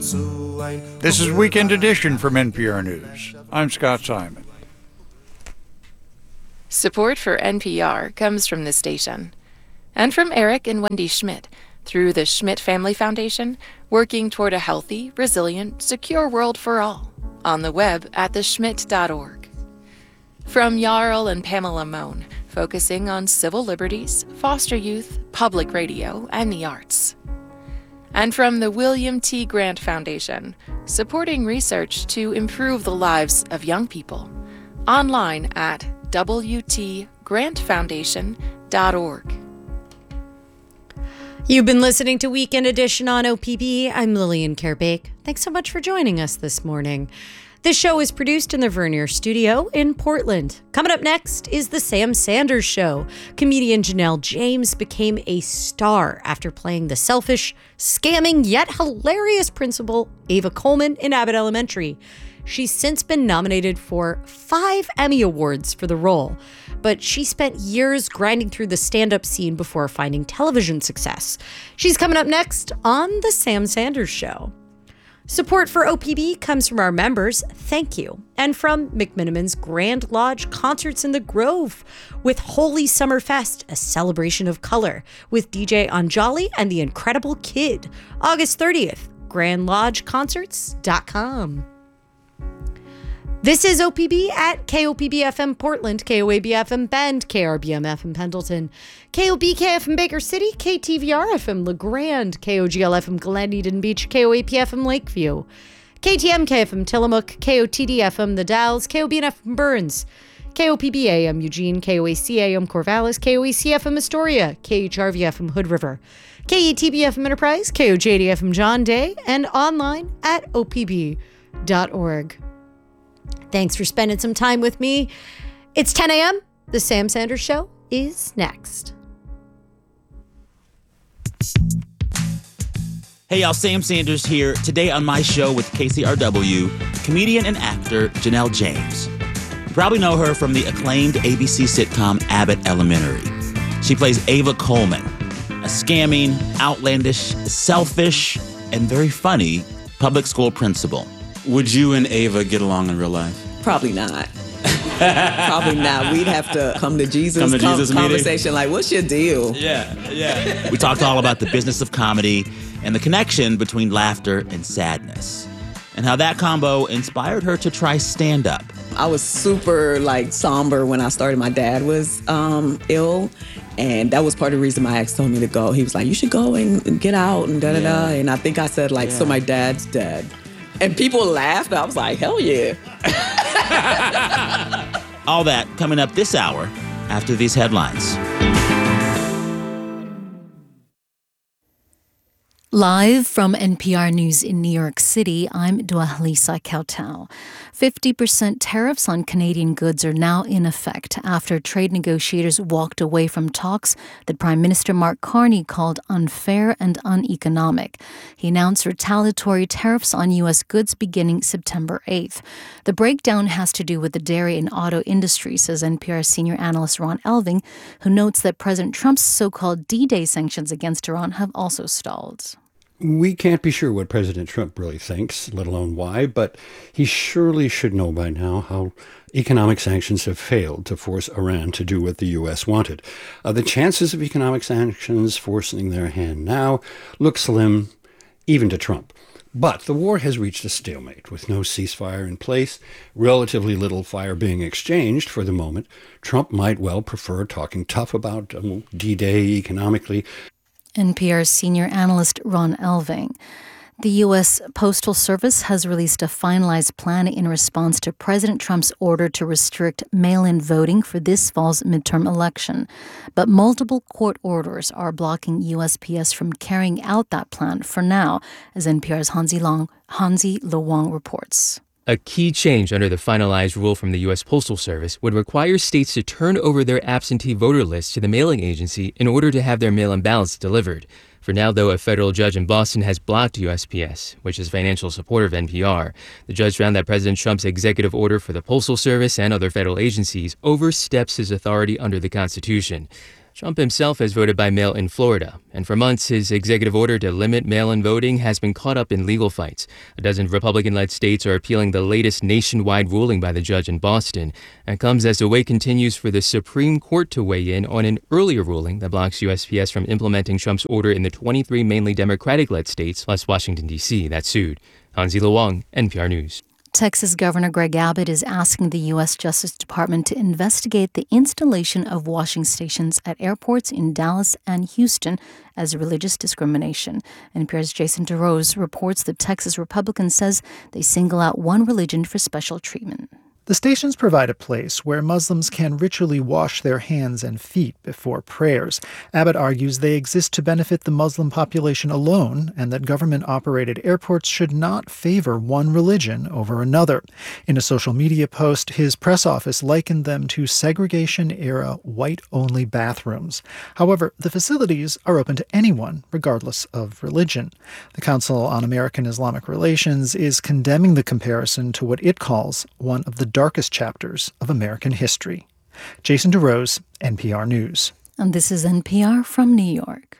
This is Weekend Edition from NPR News. I'm Scott Simon. Support for NPR comes from this station and from Eric and Wendy Schmidt through the Schmidt Family Foundation, working toward a healthy, resilient, secure world for all on the web at theschmidt.org. From Jarl and Pamela Mohn, focusing on civil liberties, foster youth, public radio, and the arts. And from the William T. Grant Foundation, supporting research to improve the lives of young people. Online at wtgrantfoundation.org. You've been listening to Weekend Edition on OPB. I'm Lillian Kerbake. Thanks so much for joining us this morning. This show is produced in the Vernier Studio in Portland. Coming up next is The Sam Sanders Show. Comedian Janelle James became a star after playing the selfish, scamming, yet hilarious principal Ava Coleman in Abbott Elementary. She's since been nominated for 5 Emmy Awards for the role, but she spent years grinding through the stand-up scene before finding television success. She's coming up next on The Sam Sanders Show. Support for OPB comes from our members, thank you, and from McMiniman's Grand Lodge Concerts in the Grove with Holy Summer Fest, a celebration of color, with DJ Anjali and the Incredible Kid, August 30th, grandlodgeconcerts.com. This is OPB at KOPB-FM Portland, KOAB-FM Bend, KRBM-FM Pendleton, KOBK-FM Baker City, KTVR-FM LeGrand, KOGL-FM Glen Eden Beach, KOAP-FM Lakeview, KTMK-FM Tillamook, KOTD-FM The Dalles, KOBN-FM Burns, KOPB-AM Eugene, KOAC-AM Corvallis, KOAC-FM Astoria, KHRV-FM Hood River, KETB-FM Enterprise, KOJD-FM John Day, and online at opb.org. Thanks for spending some time with me. It's 10 a.m. The Sam Sanders Show is next. Hey y'all, Sam Sanders here. Today on my show with KCRW, comedian and actor Janelle James. You probably know her from the acclaimed ABC sitcom Abbott Elementary. She plays Ava Coleman, a scamming, outlandish, selfish, and very funny public school principal. Would you and Ava get along in real life? Probably not. Probably not. We'd have to come to Jesus conversation like, what's your deal? Yeah. We talked all about the business of comedy and the connection between laughter and sadness, and how that combo inspired her to try stand-up. I was super somber when I started. My dad was ill, and that was part of the reason my ex told me to go. He was like, you should go and get out and da-da-da. And I think I said so my dad's dead. And people laughed. I was like, hell yeah. All that coming up this hour after these headlines. Live from NPR News in New York City, I'm Dwalisa Kautal. 50% tariffs on Canadian goods are now in effect after trade negotiators walked away from talks that Prime Minister Mark Carney called unfair and uneconomic. He announced retaliatory tariffs on U.S. goods beginning September 8th. The breakdown has to do with the dairy and auto industry, says NPR senior analyst Ron Elving, who notes that President Trump's so-called D-Day sanctions against Iran have also stalled. We can't be sure what President Trump really thinks, let alone why, but he surely should know by now how economic sanctions have failed to force Iran to do what the U.S. wanted. The chances of economic sanctions forcing their hand now look slim, even to Trump. But the war has reached a stalemate with no ceasefire in place, relatively little fire being exchanged for the moment. Trump might well prefer talking tough about D-Day economically. NPR's senior analyst Ron Elving. The U.S. Postal Service has released a finalized plan in response to President Trump's order to restrict mail-in voting for this fall's midterm election. But multiple court orders are blocking USPS from carrying out that plan for now, as NPR's Hansi Lo reports. A key change under the finalized rule from the U.S. Postal Service would require states to turn over their absentee voter lists to the mailing agency in order to have their mail-in ballots delivered. For now, though, a federal judge in Boston has blocked USPS, which is a financial supporter of NPR. The judge found that President Trump's executive order for the Postal Service and other federal agencies oversteps his authority under the Constitution. Trump himself has voted by mail in Florida, and for months his executive order to limit mail-in voting has been caught up in legal fights. A dozen Republican-led states are appealing the latest nationwide ruling by the judge in Boston, and comes as the wait continues for the Supreme Court to weigh in on an earlier ruling that blocks USPS from implementing Trump's order in the 23 mainly Democratic-led states, plus Washington, D.C., that sued. Hansi Luong, NPR News. Texas Governor Greg Abbott is asking the U.S. Justice Department to investigate the installation of washing stations at airports in Dallas and Houston as religious discrimination. NPR's Jason DeRose reports that Texas Republican says they single out one religion for special treatment. The stations provide a place where Muslims can ritually wash their hands and feet before prayers. Abbott argues they exist to benefit the Muslim population alone, and that government-operated airports should not favor one religion over another. In a social media post, his press office likened them to segregation-era white-only bathrooms. However, the facilities are open to anyone, regardless of religion. The Council on American Islamic Relations is condemning the comparison to what it calls one of the darkest chapters of American history. Jason DeRose, NPR News. And this is NPR from New York.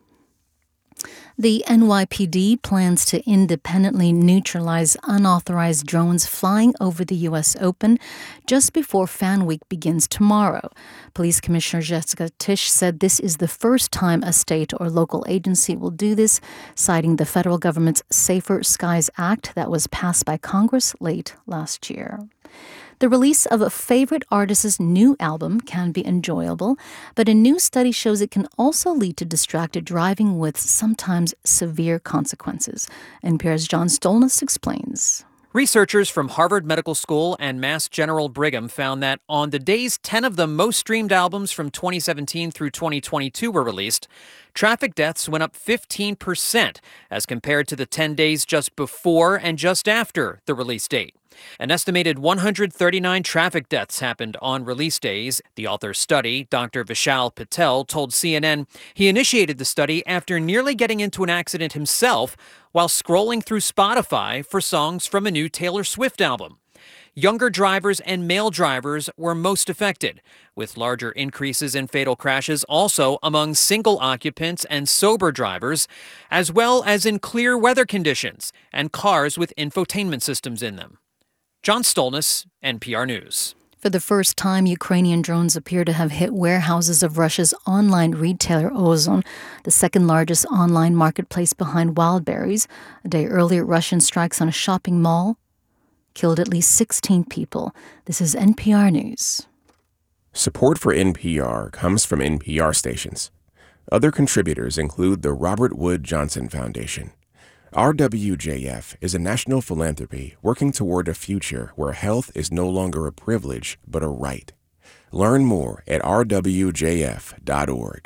The NYPD plans to independently neutralize unauthorized drones flying over the U.S. Open just before Fan Week begins tomorrow. Police Commissioner Jessica Tisch said this is the first time a state or local agency will do this, citing the federal government's Safer Skies Act that was passed by Congress late last year. The release of a favorite artist's new album can be enjoyable, but a new study shows it can also lead to distracted driving with sometimes severe consequences. NPR's John Stolnis explains. Researchers from Harvard Medical School and Mass General Brigham found that on the days 10 of the most streamed albums from 2017 through 2022 were released, traffic deaths went up 15% as compared to the 10 days just before and just after the release date. An estimated 139 traffic deaths happened on release days. The author's study, Dr. Vishal Patel, told CNN he initiated the study after nearly getting into an accident himself while scrolling through Spotify for songs from a new Taylor Swift album. Younger drivers and male drivers were most affected, with larger increases in fatal crashes also among single occupants and sober drivers, as well as in clear weather conditions and cars with infotainment systems in them. John Stolnis, NPR News. For the first time, Ukrainian drones appear to have hit warehouses of Russia's online retailer Ozon, the second largest online marketplace behind Wildberries. A day earlier, Russian strikes on a shopping mall killed at least 16 people. This is NPR News. Support for NPR comes from NPR stations. Other contributors include the Robert Wood Johnson Foundation. RWJF is a national philanthropy working toward a future where health is no longer a privilege, but a right. Learn more at rwjf.org.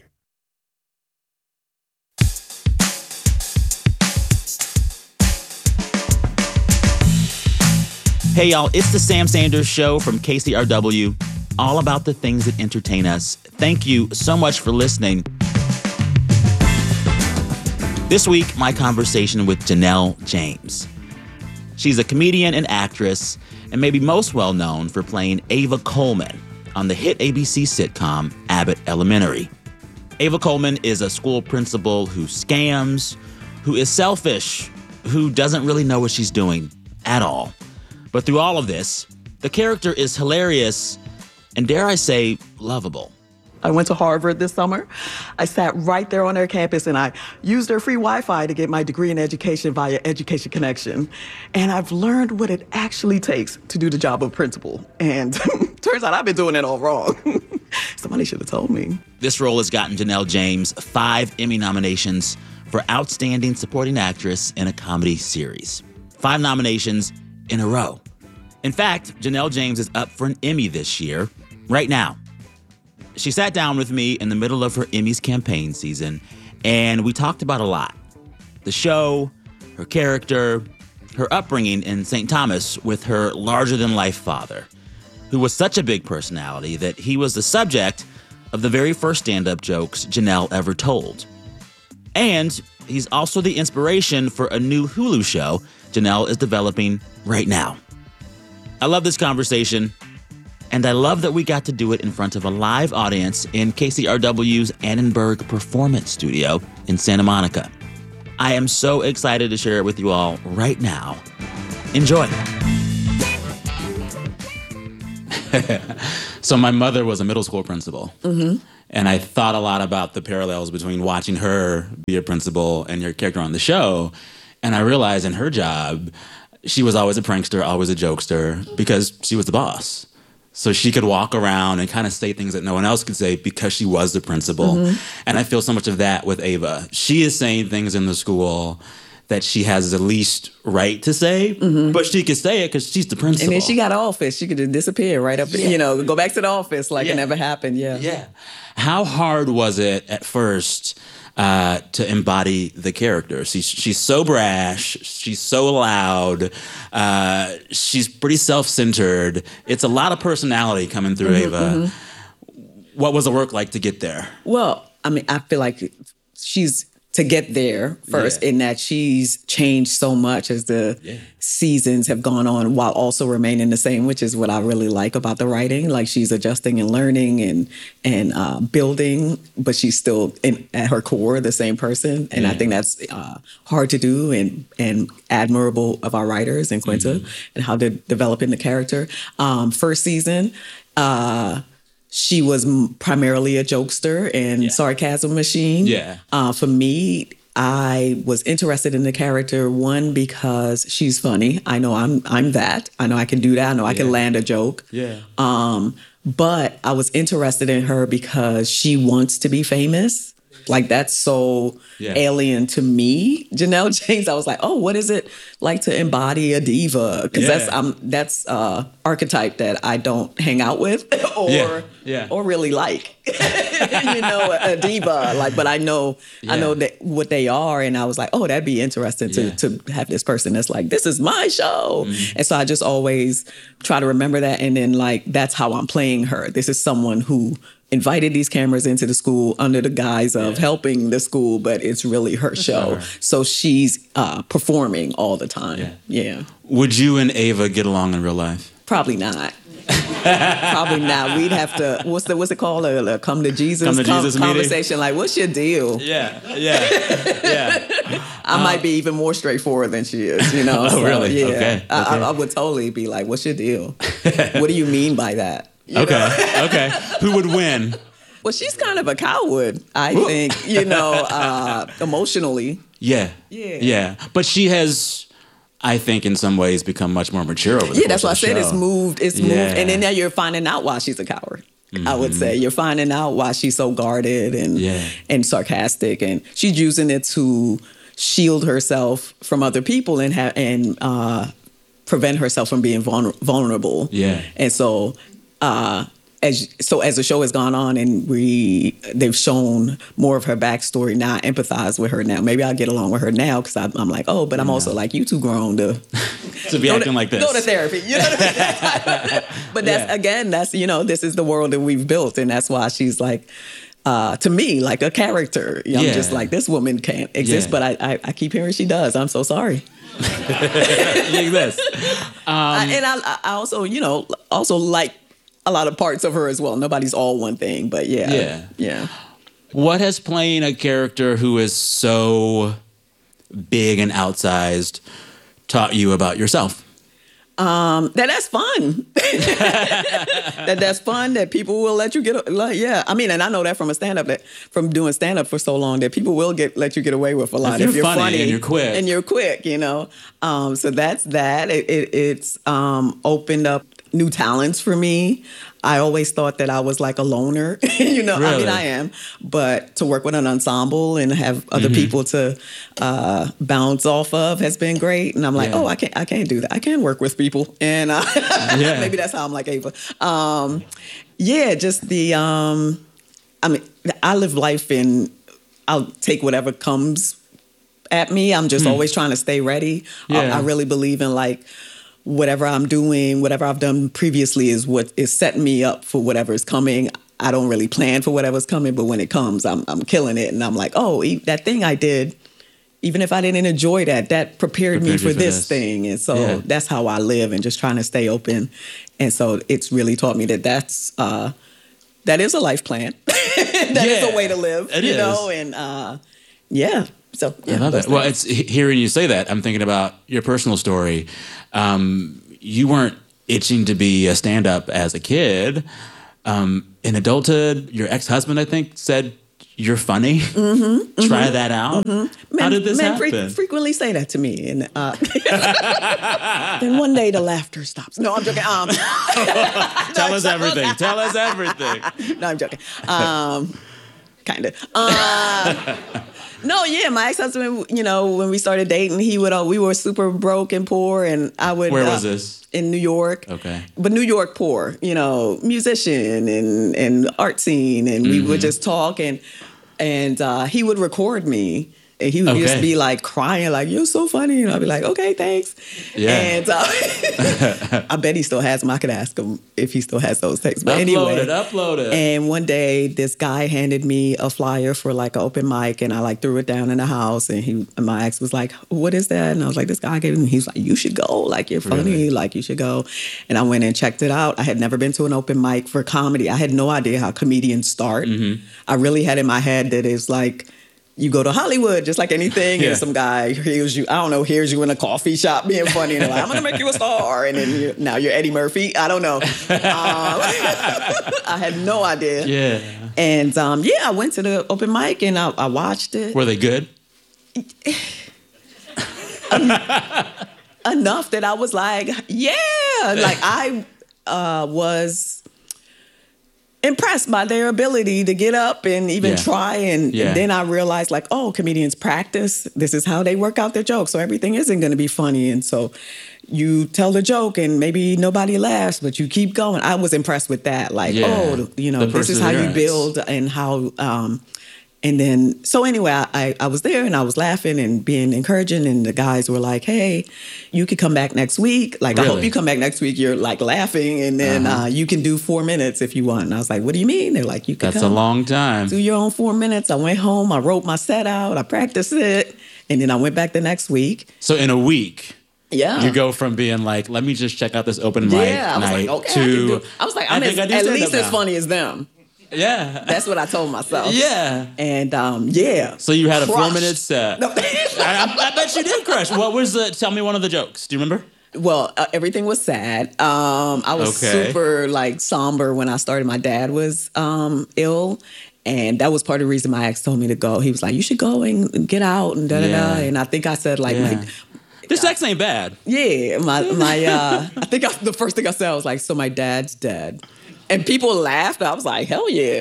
Hey, y'all, it's the Sam Sanders Show from KCRW, all about the things that entertain us. Thank you so much for listening. This week, my conversation with Janelle James. She's a comedian and actress, and maybe most well known for playing Ava Coleman on the hit ABC sitcom Abbott Elementary. Ava Coleman is a school principal who scams, who is selfish, who doesn't really know what she's doing at all. But through all of this, the character is hilarious and, dare I say, lovable. I went to Harvard this summer. I sat right there on their campus and I used their free Wi-Fi to get my degree in education via Education Connection. And I've learned what it actually takes to do the job of principal. And turns out I've been doing it all wrong. Somebody should have told me. This role has gotten Janelle James 5 Emmy nominations for Outstanding Supporting Actress in a Comedy Series. 5 nominations in a row. In fact, Janelle James is up for an Emmy this year, right now. She sat down with me in the middle of her Emmys campaign season, and we talked about a lot. The show, her character, her upbringing in St. Thomas with her larger-than-life father, who was such a big personality that he was the subject of the very first stand-up jokes Janelle ever told. And he's also the inspiration for a new Hulu show Janelle is developing right now. I love this conversation. And I love that we got to do it in front of a live audience in KCRW's Annenberg Performance Studio in Santa Monica. I am so excited to share it with you all right now. Enjoy. So my mother was a middle school principal. Mm-hmm. And I thought a lot about the parallels between watching her be a principal and your character on the show. And I realized in her job, she was always a prankster, always a jokester, because she was the boss. So she could walk around and kind of say things that no one else could say because she was the principal. Mm-hmm. And I feel so much of that with Ava. She is saying things in the school that she has the least right to say, but she could say it because she's the principal. And then she got an office. She could just disappear right up, go back to the office like it never happened. Yeah. Yeah. How hard was it at first to embody the character? She's so brash. She's so loud. She's pretty self-centered. It's a lot of personality coming through Ava. Mm-hmm. What was the work like to get there? Well, I mean, I feel like she's to get there first in that she's changed so much as the seasons have gone on while also remaining the same, which is what I really like about the writing. Like she's adjusting and learning and building, but she's still at her core the same person. And I think that's hard to do and admirable of our writers and Quinta and how they're developing the character. First season, she was primarily a jokester and sarcasm machine. Yeah. For me, I was interested in the character, one, because she's funny. I know I'm that. I know I can do that. I know I can land a joke. Yeah. But I was interested in her because she wants to be famous. Like, that's so alien to me, Janelle James. I was like, oh, what is it like to embody a diva? Because that's archetype that I don't hang out with or really like. A diva. Like, but I know that what they are, and I was like, oh, that'd be interesting to have this person that's like, this is my show. And so I just always try to remember that, and then like that's how I'm playing her. This is someone who invited these cameras into the school under the guise of helping the school, but it's really her show. So she's performing all the time. Yeah. Would you and Ava get along in real life? Probably not. Probably not. We'd have to. What's it called? A come to Jesus conversation. Like, what's your deal? Yeah. I might be even more straightforward than she is. Oh, so, really? Yeah. Okay. I would totally be like, what's your deal? What do you mean by that? Okay. Who would win? Well, she's kind of a coward, I think, emotionally. Yeah. But she has, I think, in some ways become much more mature over the course that's why I said show. It's moved. And then now you're finding out why she's a coward. I would say you're finding out why she's so guarded and sarcastic, and she's using it to shield herself from other people and prevent herself from being vulnerable. Yeah. And so as the show has gone on and they've shown more of her backstory, now I empathize with her now. Maybe I'll get along with her now because I'm like, oh, but I'm also like, you too grown to be acting like this. Go to therapy. You know what I mean? But that's this is the world that we've built, and that's why she's like, to me, like a character. I'm just like, this woman can't exist, but I keep hearing she does. I'm so sorry. She exists. And I also, also like a lot of parts of her as well. Nobody's all one thing, but yeah. What has playing a character who is so big and outsized taught you about yourself? That's fun. That's fun. That people will let you get I mean, and I know that from from doing stand up for so long, that people will let you get away with a lot if you're funny and you're quick. So that's that. It's opened up new talents for me. I always thought that I was like a loner, Really? I mean, I am, but to work with an ensemble and have other people to bounce off of has been great. And I'm like, I can't do that. I can work with people, and maybe that's how I'm like Ava. Just the, I mean, I live life and I'll take whatever comes at me. I'm just always trying to stay ready. I really believe in like, whatever I'm doing, whatever I've done previously is what is setting me up for whatever is coming. I don't really plan for whatever's coming, but when it comes, I'm killing it. And I'm like, oh, that thing I did, even if I didn't enjoy that, that prepared me for this thing. And so that's how I live, and just trying to stay open. And so it's really taught me that that is a life plan. That is a way to live, you know? And So I love that. Well, it's hearing you say that, I'm thinking about your personal story. You weren't itching to be a stand-up as a kid. In adulthood, your ex-husband, I think, said you're funny. Try that out. How did this happen? Men frequently say that to me, and then one day the laughter stops. No, I'm joking. Tell us everything. Tell us everything. No, I'm joking. Kind of. No, yeah, my ex-husband, you know, when we started dating, we were super broke and poor, and I would... Where was this? In New York. Okay. But New York poor, you know, musician and art scene, and we would just talk, and he would record me. And he would just be like crying, like, "You're so funny." And I'd be like, "Okay, thanks." Yeah. And I bet he still has them. I could ask him if he still has those tapes. But Upload it. And one day, this guy handed me a flyer for like an open mic, and I like threw it down in the house. And my ex was like, "What is that?" And I was like, "This guy gave me." He's like, "You should go. Like, you're funny. Really? Like, you should go." And I went and checked it out. I had never been to an open mic for comedy. I had no idea how comedians start. I really had in my head that it's like, you go to Hollywood, just like anything, and some guy hears you, hears you in a coffee shop being funny, and they're like, "I'm going to make you a star." And then now you're Eddie Murphy. I don't know. I had no idea. Yeah. And I went to the open mic, and I watched it. Were they good? Enough that I was like, yeah. Like, I was impressed by their ability to get up and even try. And then I realized, like, oh, comedians practice. This is how they work out their jokes. So everything isn't going to be funny. And so you tell the joke and maybe nobody laughs, but you keep going. I was impressed with that. Like, this is how you build, and how... and then, so anyway, I was there, and I was laughing and being encouraging, and the guys were like, "Hey, you could come back next week. Like, really? I hope you come back next week. You're like laughing, and then you can do 4 minutes if you want." And I was like, "What do you mean?" They're like, "You can That's a long time. Do your own 4 minutes." I went home, I wrote my set out, I practiced it, and then I went back the next week. So in a week... Yeah. You go from being like, "Let me just check out this open mic night," to... I was like, I'm at least as funny as them. Yeah. That's what I told myself. Yeah. And, So you had a 4-minute set. No. I bet you did crush. What was tell me one of the jokes. Do you remember? Well, everything was sad. I was super, like, somber when I started. My dad was ill. And that was part of the reason my ex told me to go. He was like, "You should go and get out," and da-da-da. And I think I said, like... This sex ain't bad. Yeah. I think the first thing I said, I was like, "So my dad's dead." And people laughed. I was like, hell yeah.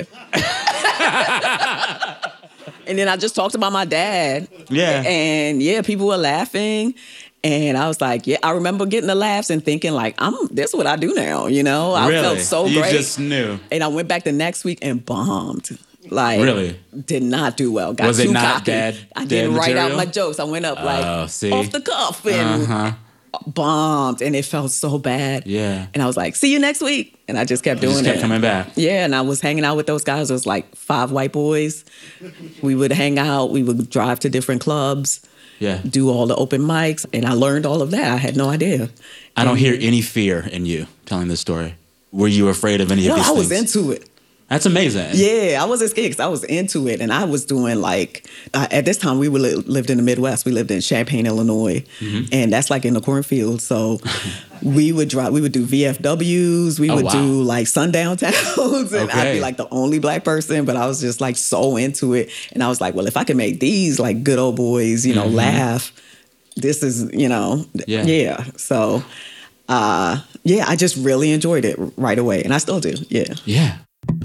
And then I just talked about my dad. Yeah. And people were laughing. And I was like, I remember getting the laughs and thinking, like, this is what I do now, you know? I felt so great. You just knew. And I went back the next week and bombed. Like, really? Did not do well. Got was too it not cocky. Dead? I didn't write out my jokes. I went up off the cuff and bombed, and it felt so bad. Yeah. And I was like, "See you next week." And I just kept doing it. Just kept coming back. Yeah, and I was hanging out with those guys. It was like 5 white boys. We would hang out. We would drive to different clubs. Yeah. Do all the open mics, and I learned all of that. I had no idea. I don't hear any fear in you telling this story. Were you afraid of any of these things? No, I was into it. That's amazing. Yeah, I wasn't scared because I was into it. And I was doing like, at this time, we lived in the Midwest. We lived in Champaign, Illinois. And that's like in the cornfield. So we would do VFWs. We would do like sundown towns. And I'd be like the only black person. But I was just like so into it. And I was like, well, if I can make these like good old boys, you know, laugh, this is, you know, So, I just really enjoyed it right away. And I still do. Yeah. Yeah.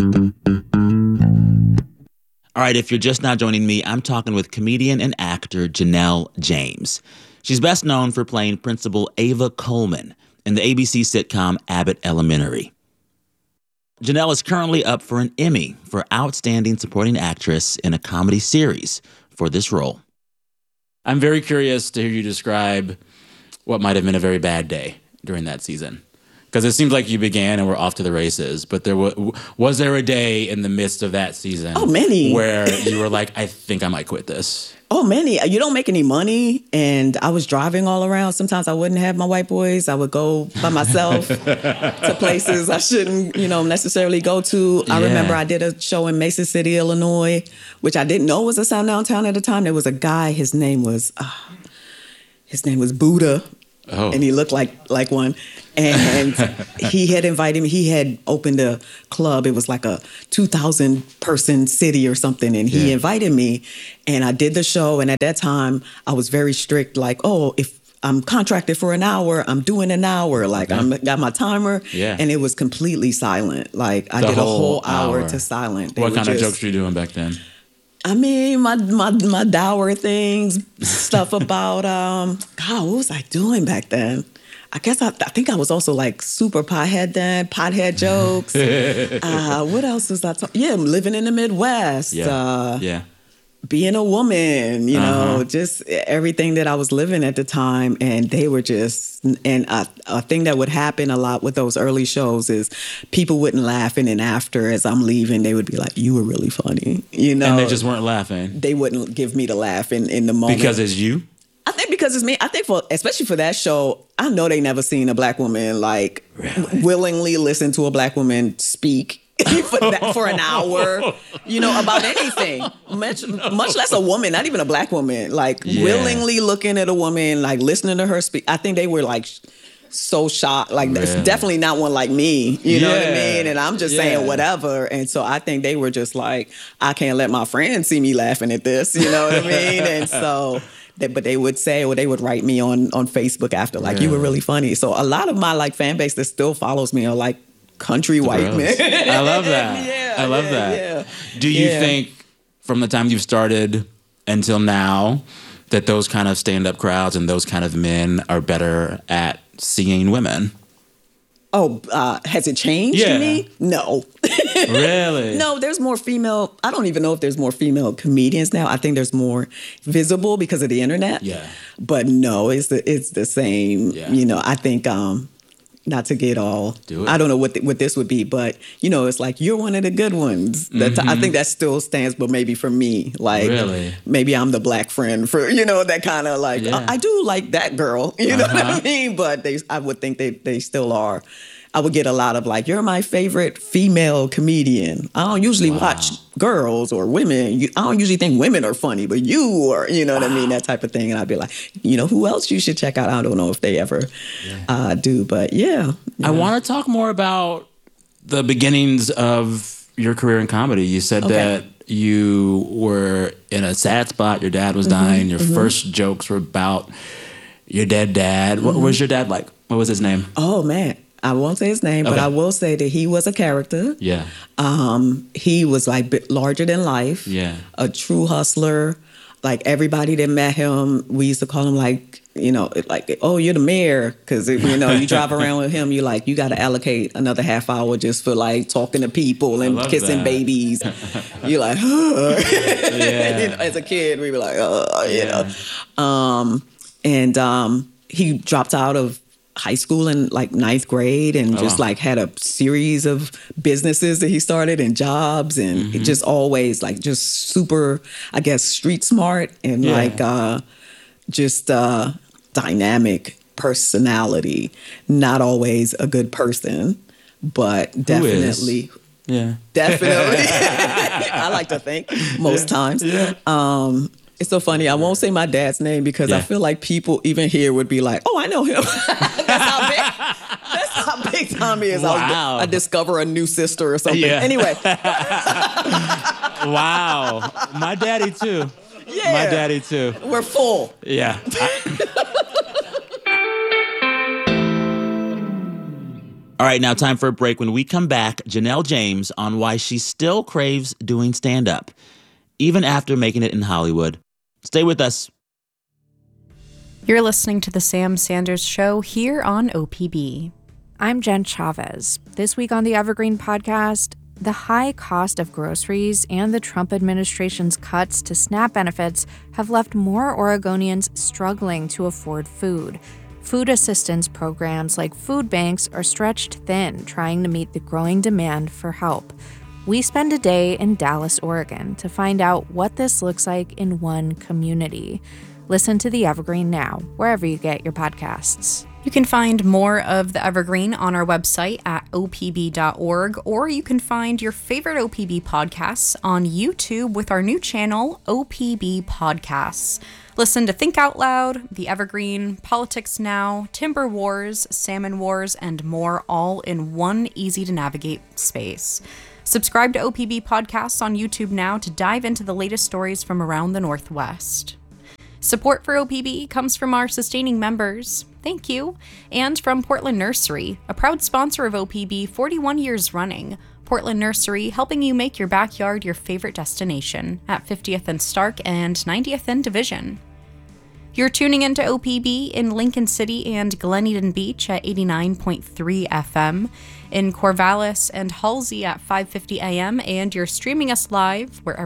All right, if you're just now joining me, I'm talking with comedian and actor Janelle James. She's best known for playing Principal Ava Coleman in the ABC sitcom Abbott Elementary. Janelle is currently up for an Emmy for Outstanding Supporting Actress in a Comedy Series for this role. I'm very curious to hear you describe what might have been a very bad day during that season. Because it seems like you began and were off to the races, but was there a day in the midst of that season? Oh, many. Where you were like, I think I might quit this? Oh, many. You don't make any money. And I was driving all around. Sometimes I wouldn't have my white boys. I would go by myself to places I shouldn't, necessarily go to. I remember I did a show in Mason City, Illinois, which I didn't know was a sundown town at the time. There was a guy, his name was Buddha. Oh. And he looked like one. And he had invited me. He had opened a club. It was like a 2,000-person city or something. And he invited me. And I did the show. And at that time, I was very strict. Like, if I'm contracted for an hour, I'm doing an hour. Like, I got my timer. Yeah. And it was completely silent. Like, I did a whole hour to silent. What kind of jokes were you doing back then? I mean, my dour things, stuff about, God, what was I doing back then? I guess I think I was also like super pothead then, pothead jokes. What else was I talking? Yeah, living in the Midwest. Being a woman, just everything that I was living at the time. And they were just, and a thing that would happen a lot with those early shows is people wouldn't laugh. And then after, as I'm leaving, they would be like, you were really funny, And they just weren't laughing. They wouldn't give me the laugh in the moment. Because it's you? I think because it's me. I think especially for that show, I know they never seen a black woman willingly listen to a black woman speak. for an hour, about anything, much less a woman, not even a black woman, willingly looking at a woman, listening to her speak. I think they were so shocked, it's definitely not one like me, you know what I mean? And I'm just saying whatever. And so I think they were just like, I can't let my friends see me laughing at this, you know what I mean? And so... But they would say, or they would write me on Facebook after, you were really funny. So a lot of my fan base that still follows me are country white men. I love that. I love that. Yeah. Do you think from the time you've started until now that those kind of stand-up crowds and those kind of men are better at seeing women? Oh, has it changed to me? No. Really? No, there's more female. I don't even know if there's more female comedians now. I think there's more visible because of the internet. Yeah. But no, it's the same. Yeah. I think not to get all. Do it. I don't know what this would be, but it's you're one of the good ones. I think that still stands, but maybe for me, really? Maybe I'm the black friend for that kind of I do like that girl. You know what I mean? But I would think they still are. I would get a lot of you're my favorite female comedian. I don't usually watch girls or women. I don't usually think women are funny, but you are, what I mean? That type of thing. And I'd be like, who else you should check out? I don't know if they ever do, but yeah. I want to talk more about the beginnings of your career in comedy. You said that you were in a sad spot. Your dad was dying. Your first jokes were about your dead dad. What was your dad like? What was his name? Oh, man. I won't say his name, but I will say that he was a character. Yeah. He was larger than life. Yeah. A true hustler. Everybody that met him, we used to call him oh, you're the mayor. Because, you drive around with him, you got to allocate another half hour just for talking to people and kissing babies. You're like, as a kid, we were like, And he dropped out of high school in ninth grade and had a series of businesses that he started and jobs and it just always just super, I guess, street smart and dynamic personality. Not always a good person, but definitely. Yeah. Definitely. I like to think most times. Yeah. It's so funny. I won't say my dad's name because I feel like people even here would be like, oh, I know him. That's how big Tommy is. Wow. I discover a new sister or something. Yeah. Anyway. Wow. My daddy too. Yeah. My daddy too. We're full. Yeah. All right, now time for a break. When we come back, Janelle James on why she still craves doing stand-up, even after making it in Hollywood. Stay with us. You're listening to The Sam Sanders Show here on OPB. I'm Jen Chavez. This week on the Evergreen Podcast, the high cost of groceries and the Trump administration's cuts to SNAP benefits have left more Oregonians struggling to afford food. Food assistance programs like food banks are stretched thin, trying to meet the growing demand for help. We spend a day in Dallas, Oregon to find out what this looks like in one community. Listen to The Evergreen now, wherever you get your podcasts. You can find more of The Evergreen on our website at opb.org, or you can find your favorite OPB podcasts on YouTube with our new channel, OPB Podcasts. Listen to Think Out Loud, The Evergreen, Politics Now, Timber Wars, Salmon Wars, and more, all in one easy-to-navigate space. Subscribe to OPB Podcasts on YouTube now to dive into the latest stories from around the Northwest. Support for OPB comes from our sustaining members, thank you, and from Portland Nursery, a proud sponsor of OPB 41 years running. Portland Nursery, helping you make your backyard your favorite destination at 50th and Stark and 90th and Division. You're tuning into OPB in Lincoln City and Glen Eden Beach at 89.3 FM, in Corvallis and Halsey at 550 AM, and you're streaming us live wherever